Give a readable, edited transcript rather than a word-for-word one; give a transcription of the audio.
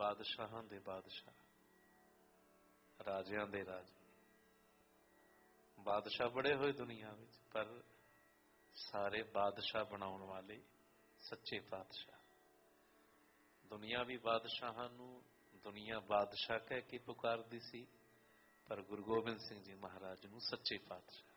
ਬਾਦਸ਼ਾਹਾਂ ਦੇ ਬਾਦਸ਼ਾਹ, ਰਾਜਿਆਂ ਦੇ ਰਾਜੇ। ਬਾਦਸ਼ਾਹ ਬੜੇ ਹੋਏ ਦੁਨੀਆ ਵਿੱਚ, ਪਰ ਸਾਰੇ ਬਾਦਸ਼ਾਹ ਬਣਾਉਣ ਵਾਲੇ ਸੱਚੇ ਪਾਤਸ਼ਾਹ। ਦੁਨੀਆ ਵੀ ਬਾਦਸ਼ਾਹਾਂ ਨੂੰ ਦੁਨੀਆ ਬਾਦਸ਼ਾਹ ਕਹਿ ਕੇ ਪੁਕਾਰਦੀ ਸੀ, ਪਰ ਗੁਰੂ ਗੋਬਿੰਦ ਸਿੰਘ ਜੀ ਮਹਾਰਾਜ ਨੂੰ ਸੱਚੇ ਪਾਤਸ਼ਾਹ।